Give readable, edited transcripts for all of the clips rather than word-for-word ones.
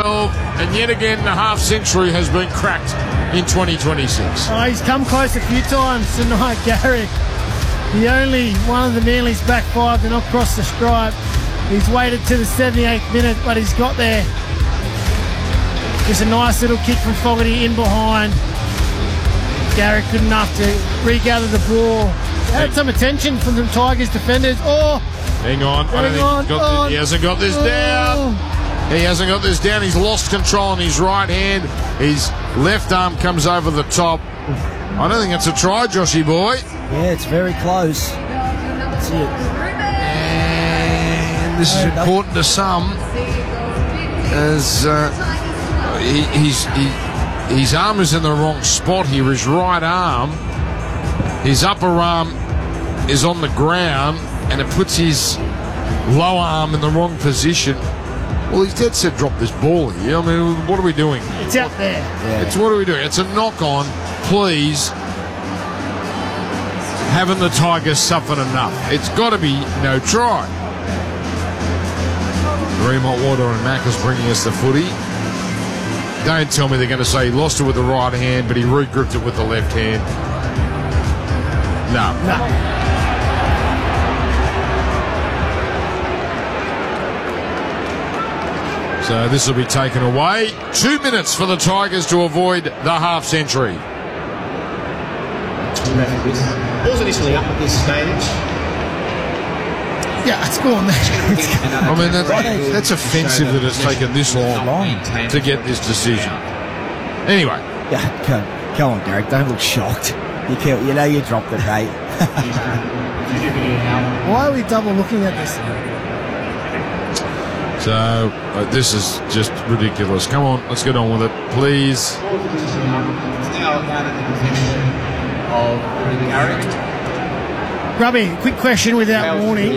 12, and yet again the half century has been cracked in 2026. Oh, he's come close a few times tonight, Garrick. The only one of the Manly's back five to not cross the stripe. He's waited to the 78th minute, but he's got there. Just a nice little kick from Fogarty in behind. Garrick good enough to regather the ball. Had some attention from the Tigers defenders. Oh, hang on. He hasn't got this down. He hasn't got this down. He's lost control on his right hand. His left arm comes over the top. I don't think it's a try, Joshy boy. Yeah, it's very close. Let's see it. And this is important to some, as his arm is in the wrong spot here. His right arm, his upper arm is on the ground, and it puts his lower arm in the wrong position. Well, he's dead set drop this ball here. I mean, what are we doing? It's out there. Yeah. What are we doing? It's a knock-on. Please. Haven't the Tigers suffered enough? It's got to be no try. Greenmont Water and Macca's bringing us the footy. Don't tell me they're going to say he lost it with the right hand, but he regripped it with the left hand. No. So this will be taken away. 2 minutes for the Tigers to avoid the half century. Ball's initially up at this stage. Yeah, it's gone there. I mean, that's offensive that it's taken this long to get this decision. Anyway. Yeah, come on, Garrick. Don't look shocked. You know you dropped the bait. Why are we double looking at this? So, this is just ridiculous. Come on, let's get on with it, please. Grubby, quick question without warning.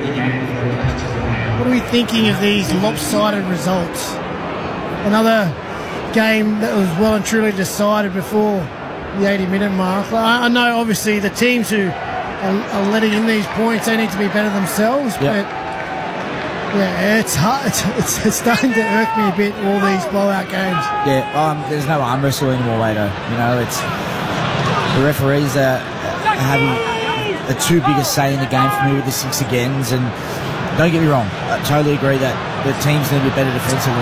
What are we thinking of these lopsided results? Another game that was well and truly decided before the 80-minute mark. I know, obviously, the teams who are letting in these points, they need to be better themselves, but yeah, it's hard. It's starting to irk me a bit, all these blowout games. Yeah, there's no arm wrestle anymore, later. You know, it's the referees are having the two biggest say in the game for me with the 6 agains, and don't get me wrong, I totally agree that the teams need to be better defensively.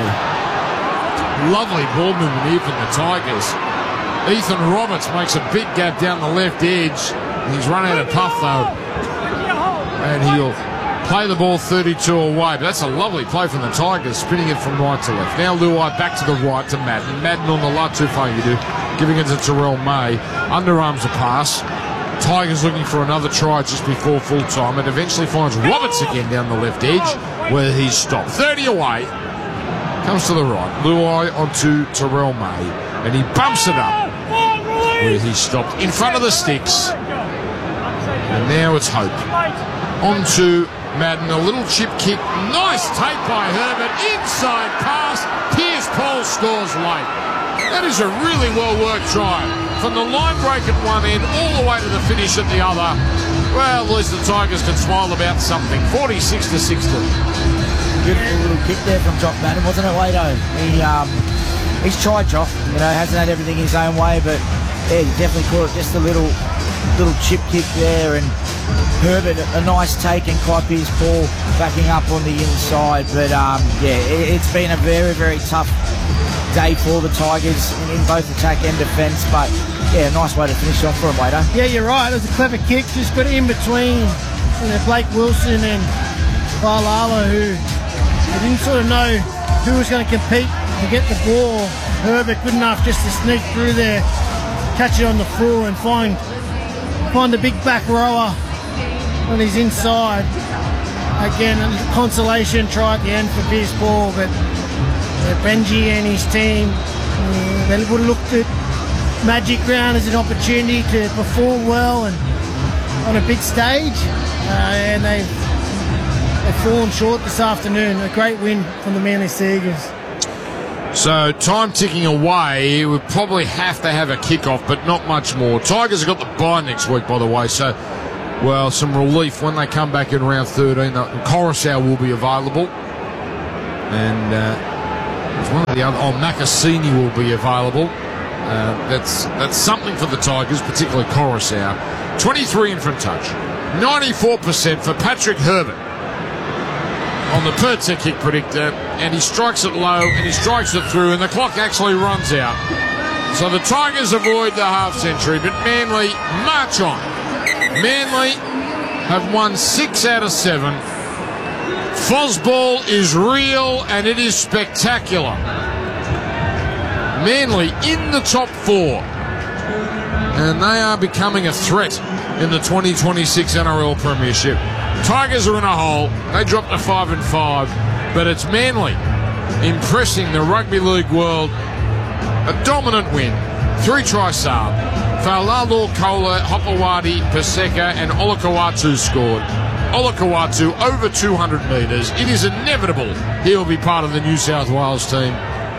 Lovely ball movement here from the Tigers. Ethan Roberts makes a big gap down the left edge. He's run out of puff though, and he'll play the ball 32 away. But that's a lovely play from the Tigers, spinning it from right to left. Now Luai back to the right to Madden. Madden on the left, too far you do, giving it to Terrell May. Underarms a pass. Tigers looking for another try just before full time. It eventually finds Roberts again down the left edge where he's stopped. 30 away. Comes to the right. Luai onto Terrell May. And he bumps it up where he stopped in front of the sticks. And now it's Hope. Onto Madden. A little chip kick. Nice take by Herbert. Inside pass. Piers Paul scores late. That is a really well-worked try. From the line break at one end all the way to the finish at the other. Well, at least the Tigers can smile about something. 46-60. Beautiful little kick there from Jock Madden, wasn't it, Wado? He's tried, Jock. You know, hasn't had everything his own way, but yeah, he definitely caught it just a little chip kick there, and Herbert a nice take, and Piers Paul backing up on the inside. But yeah, it's been a very, very tough day for the Tigers in both attack and defence, but yeah, nice way to finish off for him, Wader. Yeah, you're right. It was a clever kick, just got in between Blake Wilson and Kailala, who didn't sort of know who was going to compete to get the ball. Herbert good enough just to sneak through there, catch it on the full, and find the big back rower on his inside. Again, a consolation try at the end for Piers Paul, but Benji and his team, they would have looked at Magic Round as an opportunity to perform well and on a big stage, and they've fallen short this afternoon. A great win from the Manly Seagulls. So time ticking away. We probably have to have a kickoff, but not much more. Tigers have got the bye next week, by the way, so well, some relief when they come back in round 13. Coruscant will be available, and There's one of the other. Makasini will be available. That's something for the Tigers, particularly Coruscant. 23 in from touch. 94% for Patrick Herbert on the per set kick predictor, and he strikes it low and he strikes it through, and the clock actually runs out. So the Tigers avoid the half century, but Manly march on. Manly have won 6 out of 7. Fozball is real and it is spectacular. Manly in the top 4, and they are becoming a threat in the 2026 NRL Premiership. Tigers are in a hole. They dropped to 5 and 5, but it's Manly impressing the rugby league world. A dominant win. 3 tries Saab. Failalo, Kola, Hopewadi, Paseka and Olakau'atu scored. Olakau'atu over 200 metres. It is inevitable he'll be part of the New South Wales team.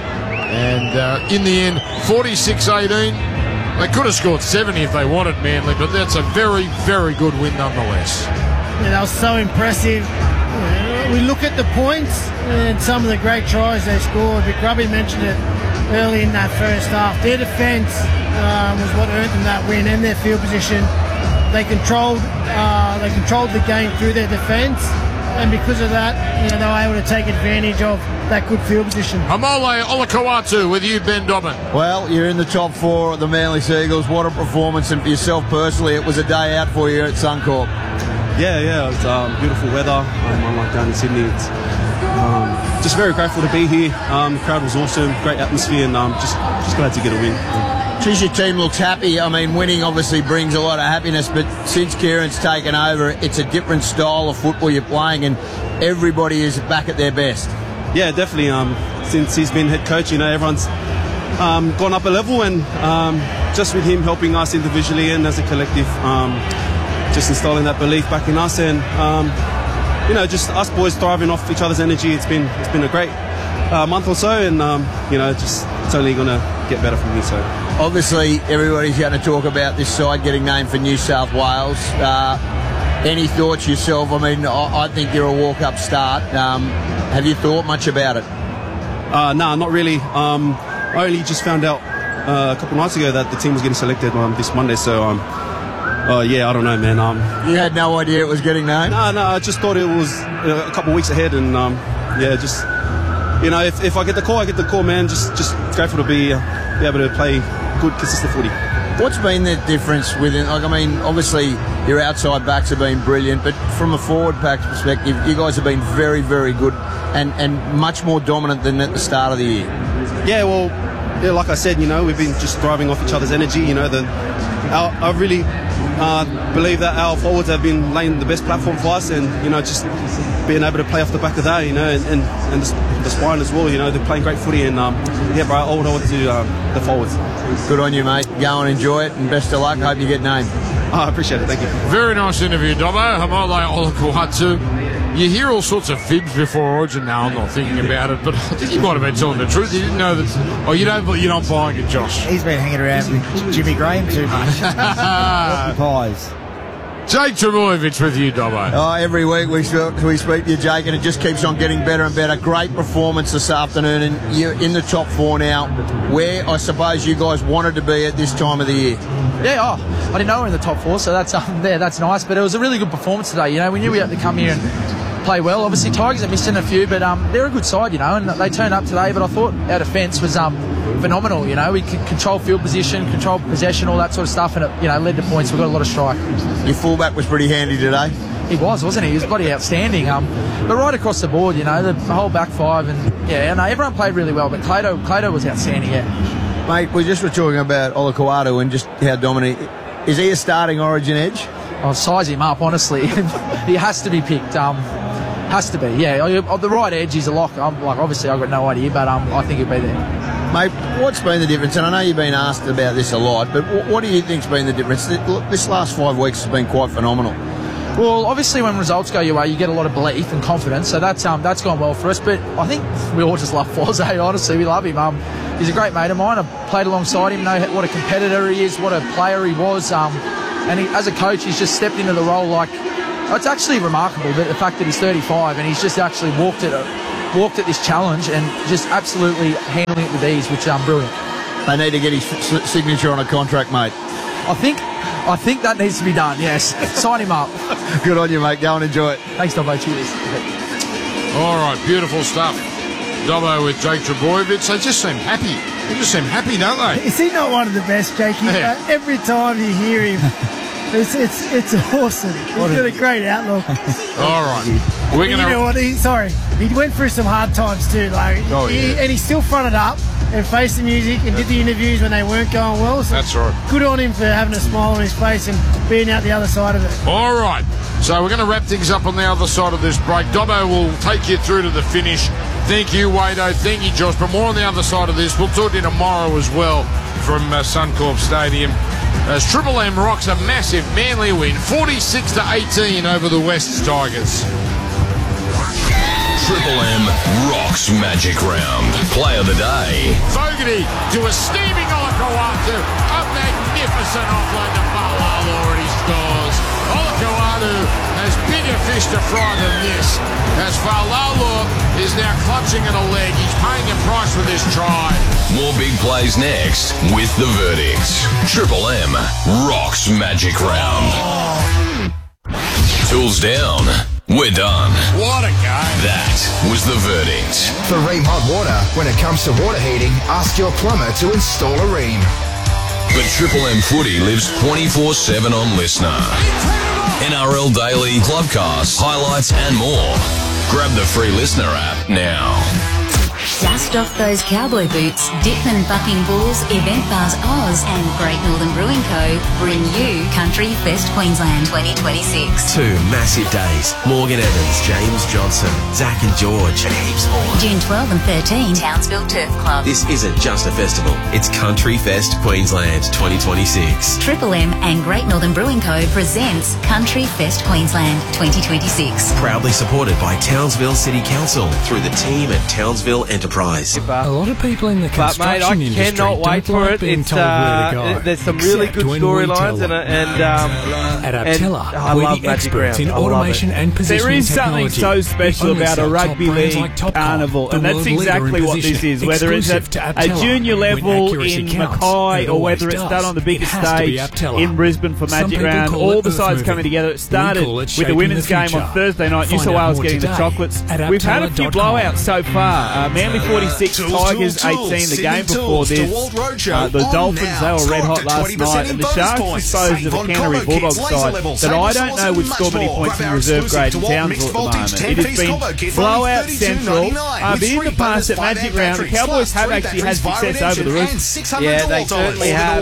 And in the end, 46-18. They could have scored 70 if they wanted, Manly, but that's a very, very good win nonetheless. Yeah, that was so impressive. We look at the points and some of the great tries they scored. But Grubby mentioned it early in that first half. Their defence was what earned them that win, and their field position. They controlled the game through their defence, and because of that, they were able to take advantage of that good field position. Haumole Olakau'atu with you, Ben Dobbin. Well, you're in the top 4 of the Manly Seagulls. What a performance, and for yourself personally, it was a day out for you at Suncorp. Yeah, it's beautiful weather. Unlike down in Sydney, it's just very grateful to be here. The crowd was awesome, great atmosphere, and just glad to get a win. Geez, your team looks happy. I mean, winning obviously brings a lot of happiness, but since Kieran's taken over, it's a different style of football you're playing, and everybody is back at their best. Yeah, definitely. Since he's been head coach, everyone's gone up a level, and just with him helping us individually and as a collective, just installing that belief back in us, and just us boys thriving off each other's energy. It's been a great month or so, and it's only going to get better from here. So obviously everybody's going to talk about this side getting named for New South Wales. Any thoughts yourself? I mean, I think you're a walk-up start. Have you thought much about it? No, not really. I only just found out a couple of nights ago that the team was getting selected this Monday. So I don't know, man. You had no idea it was getting named? No, I just thought it was a couple of weeks ahead, and if I get the call, I get the call, man. Just grateful to be able to play good, consistent footy. What's been the difference within? Obviously your outside backs have been brilliant, but from a forward pack perspective, you guys have been very, very good and much more dominant than at the start of the year. Yeah, well, like I said, we've been just thriving off each other's energy. I really believe that our forwards have been laying the best platform for us, and just being able to play off the back of that, and the spine as well. They're playing great footy, and bro, I would hold to the forwards. Good on you, mate. Go and enjoy it, and best of luck. Hope you get named. I appreciate it. Thank you. Very nice interview, Dobbo. Haumole Olakau'atu. You hear all sorts of fibs before Origin. Now I'm not thinking about it, but I think he might have been telling the truth. You didn't know that. Oh, you're not buying it, Josh. He's been hanging around with Jimmy Graham too much. Pies. Jake Trbojevic with you, Dobbo. Oh, every week we speak to you, Jake, and it just keeps on getting better and better. Great performance this afternoon, and you're in the top 4 now, where I suppose you guys wanted to be at this time of the year. Yeah, I didn't know we were in the top 4, so that's that's nice. But it was a really good performance today. We knew we had to come here and play well. Obviously, Tigers are missing a few, but they're a good side, and they turned up today. But I thought our defence was phenomenal. We could control field position, control possession, all that sort of stuff, and it led to points. We got a lot of strike. Your fullback was pretty handy today. He wasn't he? He was bloody outstanding. But right across the board, the whole back five, and everyone played really well. But Clado was outstanding. Yeah. Mate, we just were talking about Olakau'atu and just how dominant. Is he a starting Origin edge? I'll size him up, honestly. He has to be picked. Has to be, yeah. The right edge is a lock. Obviously, I've got no idea, but I think he'll be there. Mate, what's been the difference? And I know you've been asked about this a lot, but what do you think's been the difference? This last 5 weeks has been quite phenomenal. Well, obviously, when results go your way, you get a lot of belief and confidence, so that's gone well for us. But I think we all just love Foze, honestly. We love him. He's a great mate of mine. I've played alongside him, know what a competitor he is, what a player he was. And as a coach, he's just stepped into the role like... It's actually remarkable, the fact that he's 35 and he's just actually walked it walked at this challenge and just absolutely handling it with ease, which is brilliant. They need to get his signature on a contract, mate. I think that needs to be done, yes. Sign him up. Good on you, mate. Go and enjoy it. Thanks, Dobbo. Cheers. All right, beautiful stuff. Dobbo with Jake Trbojevic. They just seem happy. They just seem happy, don't they? Is he not one of the best, Jakey? Yeah. Every time you hear him, it's awesome. He's got a great outlook. All right. We're You going know to... what? He went through some hard times too. Like, and he still fronted up and faced the music and did the interviews when they weren't going well. So That's right. good on him for having a smile on his face and being out the other side of it. All right. So we're going to wrap things up on the other side of this break. Dobbo will take you through to the finish. Thank you, Wado. Thank you, Josh. But more on the other side of this. We'll talk to you tomorrow as well from Suncorp Stadium. As Triple M rocks a massive Manly win, 46-18 over the Wests Tigers. Triple M rocks Magic Round. Play of the day. Fogarty to a steaming Olakau'atu. A magnificent offload to Malala, and he scores. Olakau'atu has bigger fish to fry than this, as Fa'alalo is now clutching at a leg. He's paying a price for this try. More big plays next with the verdict. Triple M rocks Magic Round. Tools down. We're done. What a game. That was the verdict. For Ream Hot Water, when it comes to water heating, ask your plumber to install a Ream. But Triple M Footy lives 24/7 on Listener. NRL Daily, Clubcast, highlights and more. Grab the free Listener app now. Dust off those cowboy boots. Dickman Bucking Bulls, Event Bars Oz and Great Northern Brewing Co. bring you Country Fest Queensland 2026. 2 massive days. Morgan Evans, James Johnson, Zach and George, and heaps more. June 12 and 13, Townsville Turf Club. This isn't just a festival. It's Country Fest Queensland 2026. Triple M and Great Northern Brewing Co. presents Country Fest Queensland 2026. Proudly supported by Townsville City Council through the team at Townsville Enterprise. A lot of people in the construction mate, I industry cannot wait don't for like it. being It's, told where to go. There's some really good storylines At Aptella, I we're love the Magic experts in Round. I love automation it. and positioning There is something technology. so special We only about a sell top rugby brands league like Topcon, carnival, the and that's world leader exactly in what this position, is. Whether it's exclusive to at a Aptella. junior When level accuracy in counts, Mackay, it or whether always it's does. done on the It biggest has to be stage Aptella. in Brisbane for Some Magic people Round, call all it the sides earth coming moving. together. It We started call it with the shaping women's the game future. on Thursday night. New Find South out Wales more getting the today chocolates. at We've had a few Aptella.com. blowouts so far. Manly 46, Tigers 18. The game before this, the Dolphins, they were red hot last night, and the Sharks disposed of a Canterbury Bulldogs side that I don't know would score many points in reserve grade in Townsville at the moment. It has been blowout central. But in the past at Magic Round, the Cowboys have actually had success over the roof. Yeah, they certainly have.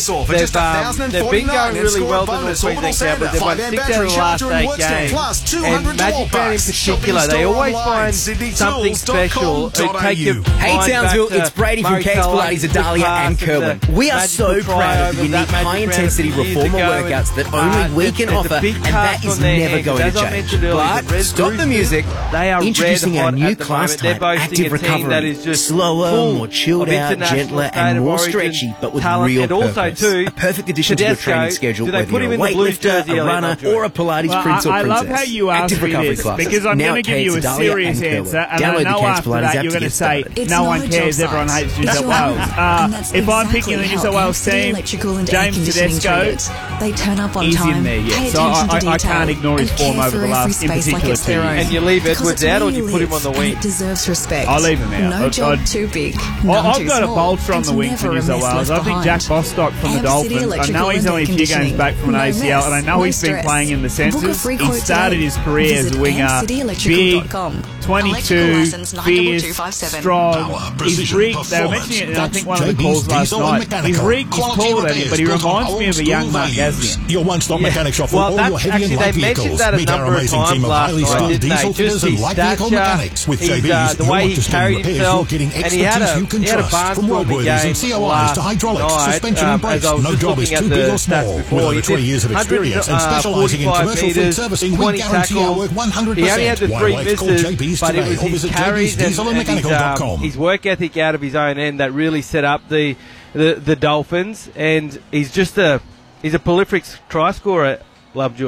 They've been going really well, the North Queensland Cowboys. They've won 6 out of the last 8 games. And Magic Round in particular, they always find something special. Hey Townsville, it's Brady from Cakes Pilates, Adalia and Kerwin. We are so proud of the unique high-intensity reformer workouts that only we can offer, and that is never going to change. But stop the music. Introducing our new class type, Active Recovery. Slower, more chilled out, gentler and more stretchy, but with real purpose. A perfect addition to your training schedule, whether you're a weightlifter, a runner or a Pilates prince or I love princess. how you asked Active me Recovery this, classes. because I'm Now going to give at you a Adalia serious and Kerwin. answer, and I Download the know Cakes after Pilates that app you're to going to get say, started. no one cares, everyone hates New South Wales. If I'm picking the New South Wales team, James Tedesco, they turn up on he's time, in there, pay yes. So attention to I detail, can't ignore his and form care over for the every last, in space like particular, it's 2 their years. own. And you leave Because Edwards it's out, or where you put him on the live, wing? and it deserves respect. I'll leave him out. No job too big, none I've too got a small, bolter on and the wing for never New a South mess Wales. I left think behind. Jack Bostock from the Have City Dolphins. I know Electrical he's and only a Air few games back from an No ACL, mess, and I know no he's been stress. playing in the Book a centres. free He quote started today. his career as a Visit winger, big, amcityelectrical.com. 22, Electrical license fierce, 92257. strong. He's rigged. They were mentioning it in I think one of the calls last night. He's rigged, he's taller than him, but he reminds me of a young Mark Gasnier. Your one-stop mechanic shop for Well, all that's your heavy actually, and light they mentioned vehicles. that a Meet our number of amazing times team of last highly night, skilled didn't diesel they? fitters Just and his light vehicle stature, mechanics. With JB's, the you're way not he just doing carried repairs, himself, you're getting and he had expertise you can a trust. From barnstorming roadworthies and game COIs to hydraulics, last suspension night. and brakes, As I was no just job is looking too at big the or small. stats before, With over he 20 did years of experience and 100, specialising in 45 commercial fleet metres, servicing, we 20 guarantee our tackles. work 100%. He only had the Why 3 wait? Call misses, JB's but it today was or his visit carries and his work ethic out of his own end that really set up the Dolphins, and he's a prolific try scorer, Lovejoy.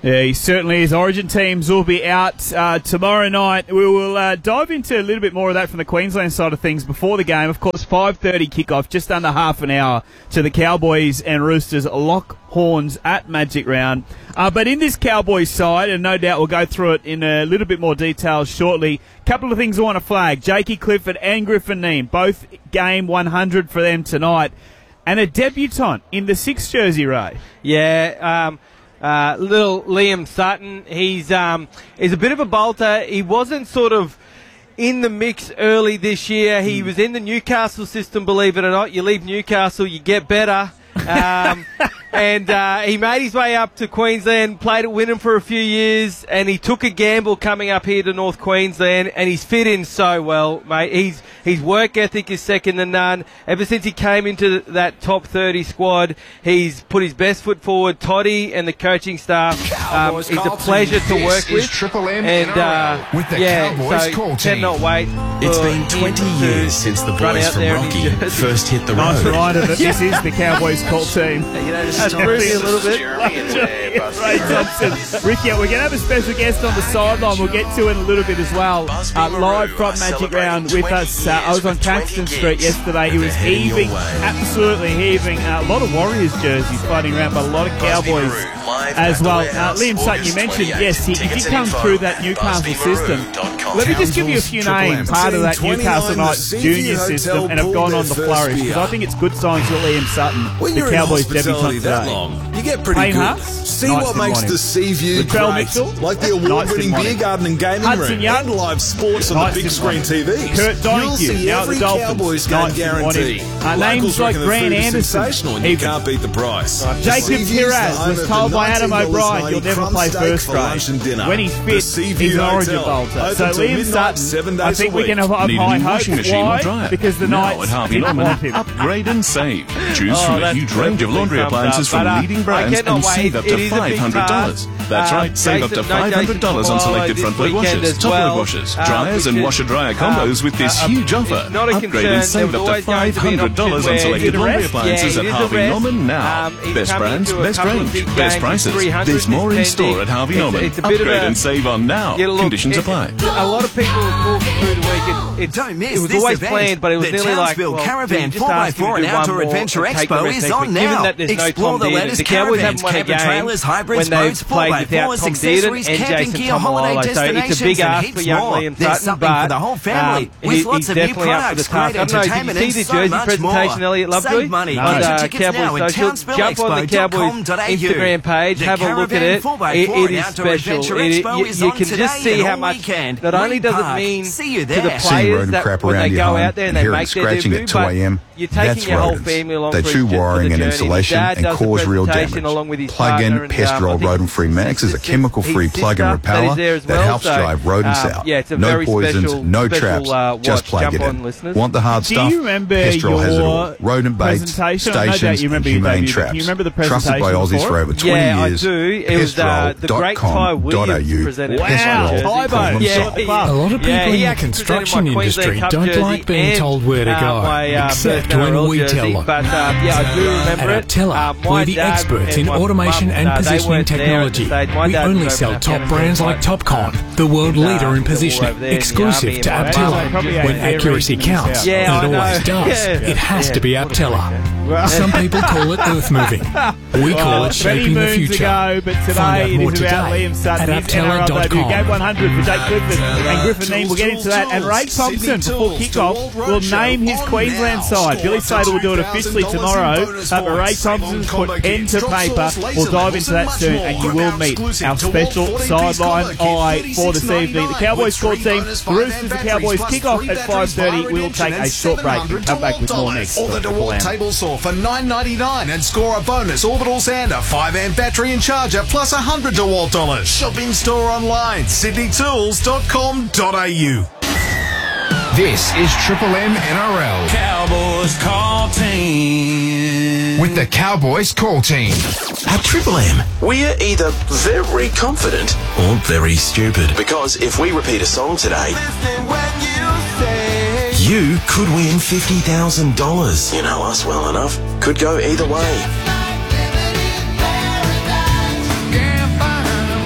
Yeah, he certainly is. Origin teams will be out tomorrow night. We will dive into a little bit more of that from the Queensland side of things before the game. Of course, 5:30 kickoff, just under half an hour to the Cowboys and Roosters lock horns at Magic Round. But in this Cowboys side, and no doubt we'll go through it in a little bit more detail shortly, a couple of things I want to flag. Jakey Clifford and Griffin Neame, both game 100 for them tonight. And a debutant in the 6 jersey, Ray. Yeah, little Liam Sutton. He's a bit of a bolter. He wasn't sort of in the mix early this year. He was in the Newcastle system, believe it or not. You leave Newcastle, you get better. And he made his way up to Queensland, played at Wynnum for a few years, and he took a gamble coming up here to North Queensland, and he's fit in so well, mate. His work ethic is second to none. Ever since he came into that top 30 squad, he's put his best foot forward. Toddy and the coaching staff, he's a pleasure to work with. Triple M and with the Cowboys call team. Cannot wait. It's been 20 years since the boys from Rocky first hit the road. Nice reminder that this is the Cowboys call team. That's really a little bit. Ray Thompson. Ricky, we're going to have a special guest on the sideline. We'll get to it in a little bit as well. Live from Magic Round with us. I was on Caxton Street yesterday. He was heaving, absolutely heaving. A lot of Warriors jerseys floating around, but a lot of Cowboys as well. Liam Sutton, you mentioned, yes, he did come through that Newcastle system. Let me just give you a few names, part of that Newcastle Knights junior system, and have gone on the flourish, because I think it's good signs for Liam Sutton, the Cowboys debutant today. You get pretty good. See what makes the Seaview great, like the award-winning beer garden and gaming room, and live sports on the big screen TVs. Kurt You'll see every Cowboys game guaranteed. Names like Grant Anderson, and you can't beat the price. Jacob Tiraz was told by Adam O'Brien, you'll never play first grade. When he's fit, he's an Origin bolter. So Liam Sutton, I think we can have high hopes. Why? Because the Knights didn't want him. Upgrade and save. Choose from a huge range of laundry appliances from leading brands and save up to $500. That's right, save up to $500 on selected front load washers, top load washers, dryers and washer-dryer combos with this huge offer. Upgrade and save up to $500 on selected laundry appliances at Harvey Norman now. Best brands, best range, best prices. There's more in store at Harvey Norman. Upgrade and save on now. Conditions apply. A lot of people were talking through the week. Don't miss it was this always event. planned, but it was the nearly like, Townsville Caravan 4x4 and Outdoor Adventure Expo is on now. Explore the latest caravans, camper trailers, hybrids, boats, 4x4s, accessories, camping gear, holiday destinations, and heaps more. There's something for the whole family with lots of new products, great entertainment, and so much more. Save money. Get your tickets now at townsvilleexpo.com.au. Instagram page, have a look at it. It is special. You can just see how much. Not only does it mean to the players that when they go out there and they make their debut, but you're taking your whole family along. They chew wiring and insulation and cause real damage. Plug-in Pest Roll Rodent-Free Max is a chemical-free plug-in repeller that helps drive rodents out. No poisons, no traps, just plug it in. Want the hard stuff? Pestral has it all. Rodent bait, stations, and humane traps. Trusted by Aussies for over 20 years. Pestrol.com.au. Wow, a lot of people in the construction industry don't like being told where to go, except when we tell them. At Aptella, we're the experts in automation and positioning technology. We only sell top brands like Topcon, the world leader in positioning, exclusive to Aptella. When accuracy counts, and it always does, it has to be Aptella. Some people call it earth moving. We call it shaping the future. Find out more today at Aptella.com. Game 100 for Jake Clifford and Griffin Neame. We'll get into that. And Ray Thompson, before kickoff, will name his Queensland side. Billy Slater will do it officially tomorrow. But Ray Thompson's put pen to paper. We'll dive into that soon, and you will meet our special sideline eye for this evening. The Cowboys score team, the Roosters, the Cowboys kickoff at 5:30. We will take a short break and come back with more next. Or the DeWalt table saw for $9.99 and score a bonus Orbital Sander 5-amp battery and charger plus $100 DeWalt dollars. Shop in store online, sydneytools.com.au. This is Triple M NRL. Cowboys call team. With the Cowboys call team. At Triple M, we're either very confident or very stupid. Because if we repeat a song today, you could win $50,000. You know us well enough. Could go either way.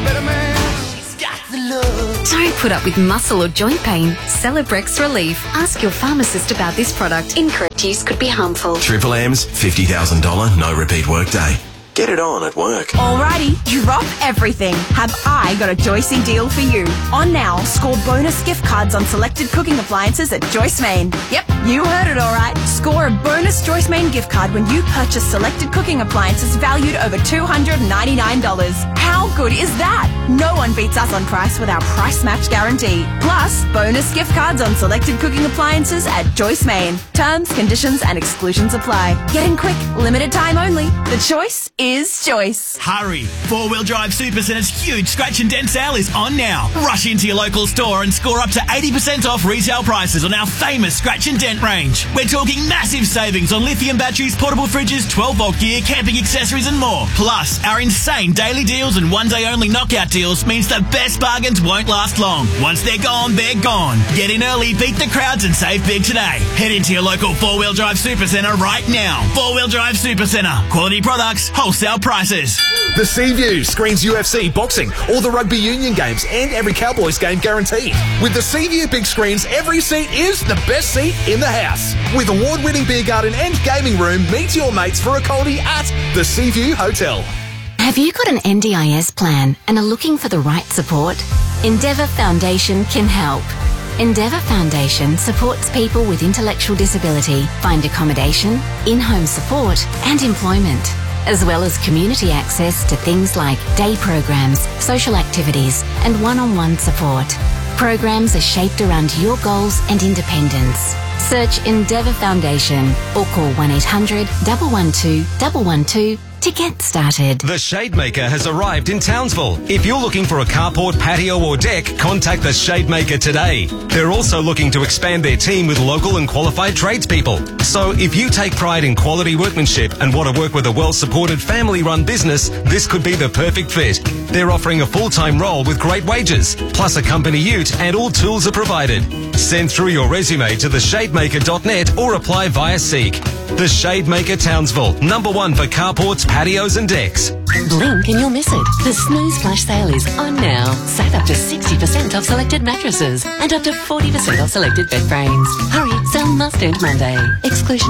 Don't put up with muscle or joint pain. Celebrex Relief. Ask your pharmacist about this product. Incorrect use could be harmful. Triple M's $50,000 no repeat workday. Get it on at work. Alrighty, drop everything. Have I got a Joycey deal for you? On now, score bonus gift cards on selected cooking appliances at Joyce Main. Yep, you heard it alright. Score a bonus Joyce Main gift card when you purchase selected cooking appliances valued over $299. How good is that? No one beats us on price with our price match guarantee. Plus, bonus gift cards on selected cooking appliances at Joyce Main. Terms, conditions and exclusions apply. Get in quick, limited time only. The choice is choice. Hurry! 4-Wheel Drive Super Centre's huge scratch and dent sale is on now. Rush into your local store and score up to 80% off retail prices on our famous scratch and dent range. We're talking massive savings on lithium batteries, portable fridges, 12-volt gear, camping accessories and more. Plus, our insane daily deals and one-day only knockout deals means the best bargains won't last long. Once they're gone, they're gone. Get in early, beat the crowds and save big today. Head into your local 4-Wheel Drive Super Centre right now. 4-Wheel Drive Super Centre. Quality products, wholesale prices. The Seaview screens UFC, boxing, all the rugby union games and every Cowboys game guaranteed. With the Seaview big screens, every seat is the best seat in the house. With award-winning beer garden and gaming room, meet your mates for a coldie at the Seaview Hotel. Have you got an NDIS plan and are looking for the right support? Endeavour Foundation can help. Endeavour Foundation supports people with intellectual disability find accommodation, in-home support and employment, as well as community access to things like day programs, social activities and one-on-one support. Programs are shaped around your goals and independence. Search Endeavour Foundation or call 1-800-112-112 to get started. The Shademaker has arrived in Townsville. If you're looking for a carport, patio or deck, contact the Shademaker today. They're also looking to expand their team with local and qualified tradespeople. So if you take pride in quality workmanship and want to work with a well-supported family-run business, this could be the perfect fit. They're offering a full-time role with great wages, plus a company ute, and all tools are provided. Send through your resume to theshademaker.net or apply via Seek. The Shademaker Townsville, #1 for carports, patios and decks. Blink and you'll miss it. The Snooze Flash sale is on now. Save up to 60% off selected mattresses and up to 40% off selected bed frames. Hurry, sale must end Monday. Exclusion